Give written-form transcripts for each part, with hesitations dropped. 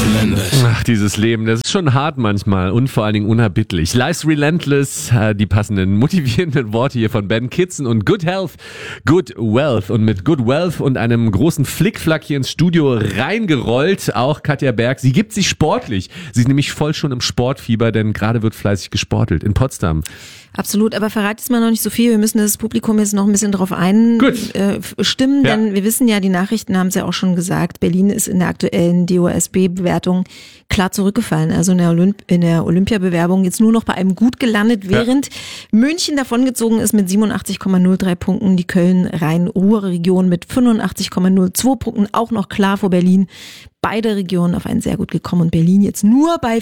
Relentless. Ach, dieses Leben, das ist schon hart manchmal und vor allen Dingen unerbittlich. Life's Relentless, die passenden motivierenden Worte hier von Ben Kitzen und Good Health, Good Wealth. Und mit Good Wealth und einem großen Flickflack hier ins Studio reingerollt, auch Katja Berg. Sie gibt sich sportlich. Sie ist nämlich voll schon im Sportfieber, denn gerade wird fleißig gesportelt in Potsdam. Absolut, aber verrat jetzt mal noch nicht so viel. Wir müssen das Publikum jetzt noch ein bisschen drauf einstimmen, denn wir wissen ja, die Nachrichten haben es ja auch schon gesagt, Berlin ist in der aktuellen DOSB-Bewertung klar zurückgefallen. Also in der Olympiabewerbung jetzt nur noch bei einem Gut gelandet, während München davongezogen ist mit 87,03 Punkten, die Köln-Rhein-Ruhr-Region mit 85,02 Punkten, auch noch klar vor Berlin. Beide Regionen auf einen sehr gut gekommen und Berlin jetzt nur bei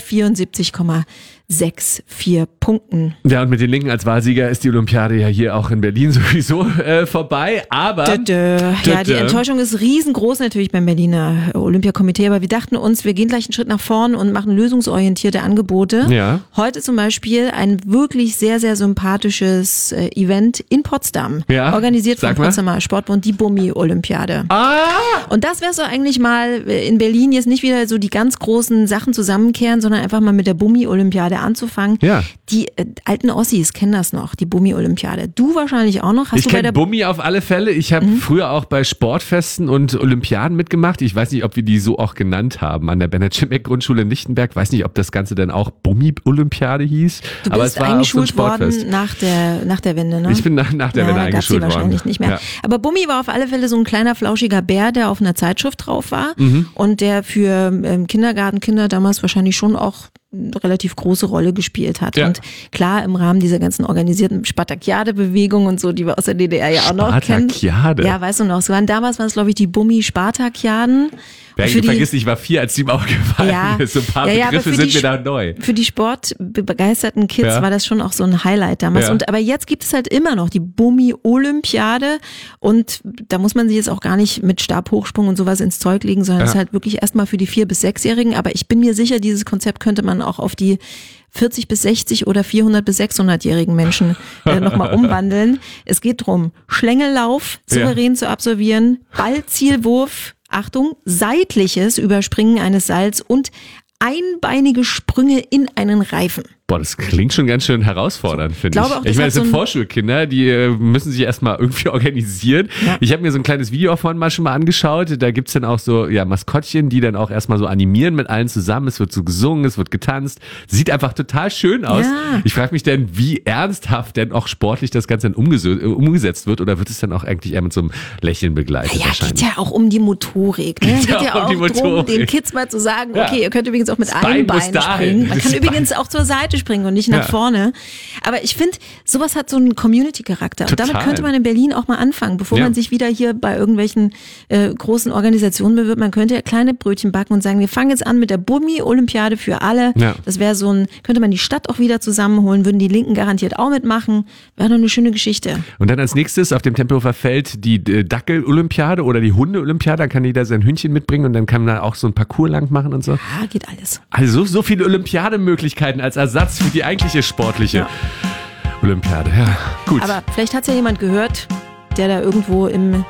74,64 Punkten. Ja, und mit den Linken als Wahlsieger ist die Olympiade ja hier auch in Berlin sowieso vorbei, aber... Ja, die Enttäuschung ist riesengroß natürlich beim Berliner Olympiakomitee, aber wir dachten uns, wir gehen gleich einen Schritt nach vorn und machen lösungsorientierte Angebote. Ja. Heute zum Beispiel ein wirklich sehr, sehr sympathisches Event in Potsdam, organisiert vom Potsdamer Sportbund, die Bummi-Olympiade. Und das wäre so eigentlich mal in Berlin jetzt nicht wieder so die ganz großen Sachen zusammenkehren, sondern einfach mal mit der Bummi-Olympiade anzufangen. Ja. Die alten Ossis kennen das noch, die Bummi-Olympiade. Du wahrscheinlich auch noch. Ich kenne Bummi auf alle Fälle. Ich habe früher auch bei Sportfesten und Olympiaden mitgemacht. Ich weiß nicht, ob wir die so auch genannt haben. An der Bernhard-Schimbeck-Grundschule in Lichtenberg. Weiß nicht, ob das Ganze dann auch Bummi-Olympiade hieß. Du bist aber eingeschult worden nach der Wende, ne? Ich bin nach der Wende eingeschult worden. Wahrscheinlich nicht mehr. Ja. Aber Bummi war auf alle Fälle so ein kleiner, flauschiger Bär, der auf einer Zeitschrift drauf war. Und der für Kindergartenkinder damals wahrscheinlich schon auch eine relativ große Rolle gespielt hat. Ja. Und klar, im Rahmen dieser ganzen organisierten Spartakiade-Bewegung und so, die wir aus der DDR ja auch noch kennen. Spartakiade? Ja, weißt du noch, damals waren es, glaube ich, die Bummi-Spartakiaden. Vergiss nicht, ich war 4, als die mir aufgefallen ist. So ein paar Begriffe sind mir da neu. Für die sportbegeisterten Kids war das schon auch so ein Highlight damals. Ja. Aber jetzt gibt es halt immer noch die Bummi-Olympiade und da muss man sich jetzt auch gar nicht mit Stabhochsprung und sowas ins Zeug legen, sondern es ist halt wirklich erstmal für die 4- bis 6-Jährigen. Aber ich bin mir sicher, dieses Konzept könnte man auch auf die 40 bis 60 oder 400 bis 600-jährigen Menschen nochmal umwandeln. Es geht drum, Schlängellauf souverän zu absolvieren, Ballzielwurf, Achtung, seitliches Überspringen eines Seils und einbeinige Sprünge in einen Reifen. Boah, das klingt schon ganz schön herausfordernd, finde ich. Ich meine, das sind Vorschulkinder, die müssen sich erstmal irgendwie organisieren. Ja. Ich habe mir so ein kleines Video vorhin schon mal angeschaut. Da gibt's dann auch so Maskottchen, die dann auch erstmal so animieren mit allen zusammen. Es wird so gesungen, es wird getanzt. Sieht einfach total schön aus. Ja. Ich frage mich dann, wie ernsthaft denn auch sportlich das Ganze dann umgesetzt wird. Oder wird es dann auch eigentlich eher mit so einem Lächeln begleitet? Ja, geht ja auch um die Motorik. Ne? Geht ja auch darum, den Kids mal zu sagen, okay, ihr könnt übrigens auch mit einem Bein springen. Man kann übrigens auch zur Seite springen und nicht nach vorne. Aber ich finde, sowas hat so einen Community-Charakter. Und damit könnte man in Berlin auch mal anfangen, bevor man sich wieder hier bei irgendwelchen großen Organisationen bewirbt. Man könnte ja kleine Brötchen backen und sagen, wir fangen jetzt an mit der Bummi-Olympiade für alle. Ja. Das wäre könnte man die Stadt auch wieder zusammenholen, würden die Linken garantiert auch mitmachen. Wäre doch eine schöne Geschichte. Und dann als nächstes auf dem Tempelhofer Feld die Dackel-Olympiade oder die Hunde-Olympiade. Da kann jeder sein Hündchen mitbringen und dann kann man da auch so ein Parcours lang machen und so. Ja, geht alles. Also so viele Olympiademöglichkeiten als Ersatz für die eigentliche sportliche Olympiade. Ja, gut. Aber vielleicht hat es ja jemand gehört, der da irgendwo im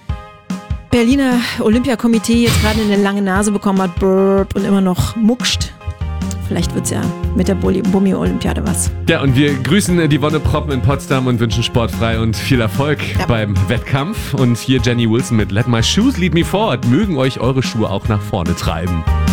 Berliner Olympiakomitee jetzt gerade eine lange Nase bekommen hat, burp, und immer noch muckscht. Vielleicht wird's ja mit der Bummi-Olympiade was. Ja, und wir grüßen die Wonne Proppen in Potsdam und wünschen sportfrei und viel Erfolg beim Wettkampf. Und hier Jenny Wilson mit Let My Shoes Lead Me Forward. Mögen euch eure Schuhe auch nach vorne treiben.